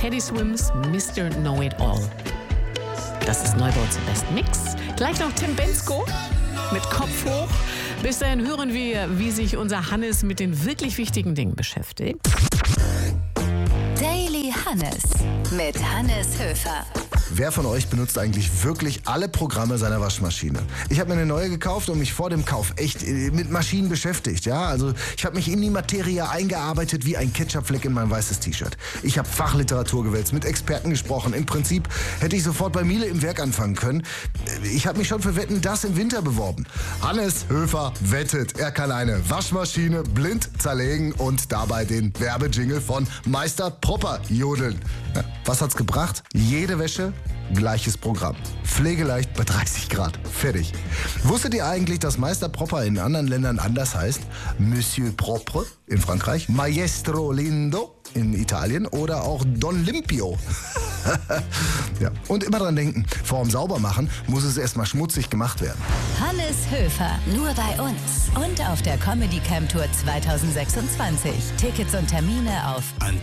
Teddy Swims Mr. Know-It-All. Das ist Neubauts Best Mix. Gleich noch Tim Bendzko mit Kopf hoch. Bis dahin hören wir, wie sich unser Hannes mit den wirklich wichtigen Dingen beschäftigt. Daily Hannes mit Hannes Höfer. Wer von euch benutzt eigentlich wirklich alle Programme seiner Waschmaschine? Ich habe mir eine neue gekauft und mich vor dem Kauf echt mit Maschinen beschäftigt. Ja, also ich habe mich in die Materie eingearbeitet wie ein Ketchupfleck in mein weißes T-Shirt. Ich habe Fachliteratur gewälzt, mit Experten gesprochen. Im Prinzip hätte ich sofort bei Miele im Werk anfangen können. Ich habe mich schon für Wetten, das im Winter beworben. Hannes Höfer wettet, er kann eine Waschmaschine blind zerlegen und dabei den Werbejingle von Meister Propper jodeln. Ja, was hat's gebracht? Jede Wäsche, gleiches Programm. Pflegeleicht bei 30 Grad. Fertig. Wusstet ihr eigentlich, dass Meister Propper in anderen Ländern anders heißt? Monsieur Propre in Frankreich, Maestro Lindo in Italien oder auch Don Limpio. Ja. Und immer dran denken, vorm Saubermachen muss es erstmal schmutzig gemacht werden. Hannes Höfer, nur bei uns und auf der Comedy Camp Tour 2026. Tickets und Termine auf